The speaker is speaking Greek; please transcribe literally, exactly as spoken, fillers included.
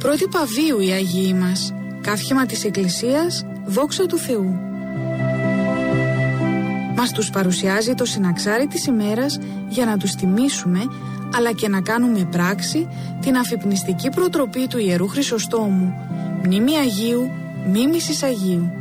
Πρότυπα βίου οι Αγίοι μας, καύχημα της Εκκλησίας, δόξα του Θεού. Μας τους παρουσιάζει το συναξάρι της ημέρας για να τους τιμήσουμε, αλλά και να κάνουμε πράξη την αφυπνιστική προτροπή του Ιερού Χρυσοστόμου. Μνήμη Αγίου, μίμησης Αγίου.